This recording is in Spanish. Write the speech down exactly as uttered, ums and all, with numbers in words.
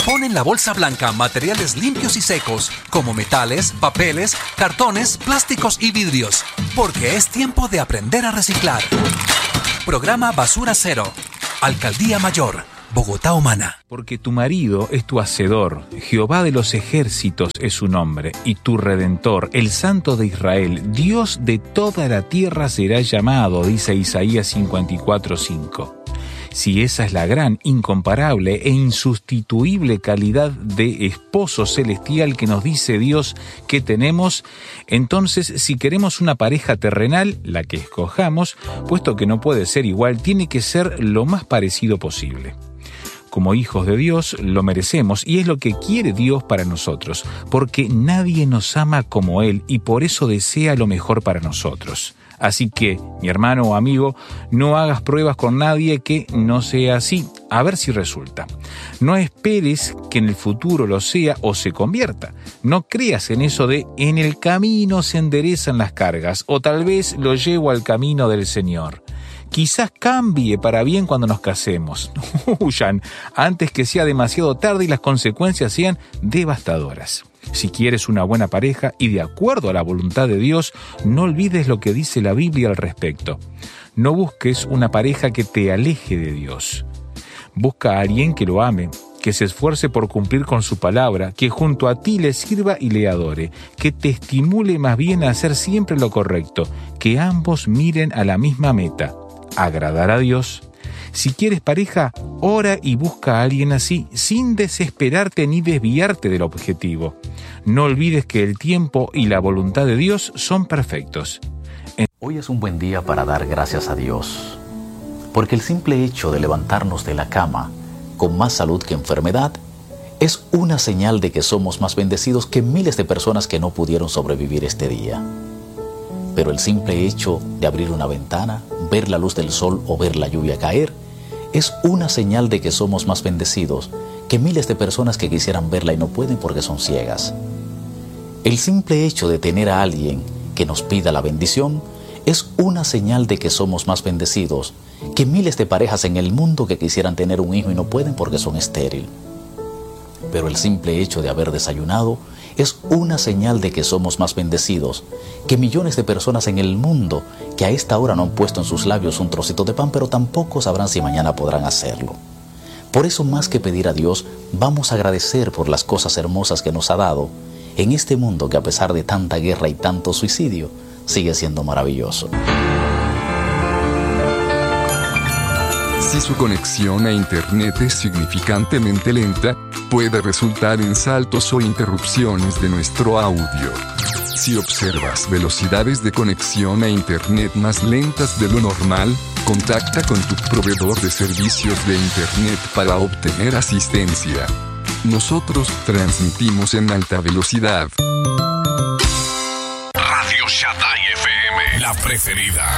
Pon en la bolsa blanca materiales limpios y secos, como metales, papeles, cartones, plásticos y vidrios, porque es tiempo de aprender a reciclar. Programa Basura Cero. Alcaldía Mayor, Bogotá Humana. Porque tu marido es tu hacedor, Jehová de los ejércitos es su nombre, y tu Redentor, el Santo de Israel, Dios de toda la tierra será llamado, dice Isaías cincuenta y cuatro cinco. Si esa es la gran, incomparable e insustituible calidad de esposo celestial que nos dice Dios que tenemos, entonces si queremos una pareja terrenal, la que escojamos, puesto que no puede ser igual, tiene que ser lo más parecido posible. Como hijos de Dios lo merecemos y es lo que quiere Dios para nosotros, porque nadie nos ama como Él y por eso desea lo mejor para nosotros. Así que, mi hermano o amigo, no hagas pruebas con nadie que no sea así, a ver si resulta. No esperes que en el futuro lo sea o se convierta. No creas en eso de en el camino se enderezan las cargas o tal vez lo llevo al camino del Señor. Quizás cambie para bien cuando nos casemos. Huyan antes que sea demasiado tarde y las consecuencias sean devastadoras. Si quieres una buena pareja y de acuerdo a la voluntad de Dios, no olvides lo que dice la Biblia al respecto. No busques una pareja que te aleje de Dios. Busca a alguien que lo ame, que se esfuerce por cumplir con su palabra, que junto a ti le sirva y le adore, que te estimule más bien a hacer siempre lo correcto, que ambos miren a la misma meta, agradar a Dios. Si quieres pareja, ora y busca a alguien así, sin desesperarte ni desviarte del objetivo. No olvides que el tiempo y la voluntad de Dios son perfectos. En... Hoy es un buen día para dar gracias a Dios, porque el simple hecho de levantarnos de la cama con más salud que enfermedad es una señal de que somos más bendecidos que miles de personas que no pudieron sobrevivir este día. Pero el simple hecho de abrir una ventana, ver la luz del sol o ver la lluvia caer, es una señal de que somos más bendecidos que miles de personas que quisieran verla y no pueden porque son ciegas. El simple hecho de tener a alguien que nos pida la bendición es una señal de que somos más bendecidos que miles de parejas en el mundo que quisieran tener un hijo y no pueden porque son estériles. Pero el simple hecho de haber desayunado es una señal de que somos más bendecidos que millones de personas en el mundo que a esta hora no han puesto en sus labios un trocito de pan, pero tampoco sabrán si mañana podrán hacerlo. Por eso, más que pedir a Dios, vamos a agradecer por las cosas hermosas que nos ha dado en este mundo que a pesar de tanta guerra y tanto suicidio, sigue siendo maravilloso. Si su conexión a Internet es significantemente lenta, puede resultar en saltos o interrupciones de nuestro audio. Si observas velocidades de conexión a Internet más lentas de lo normal, contacta con tu proveedor de servicios de Internet para obtener asistencia. Nosotros transmitimos en alta velocidad. Radio Shaddai F M, la preferida.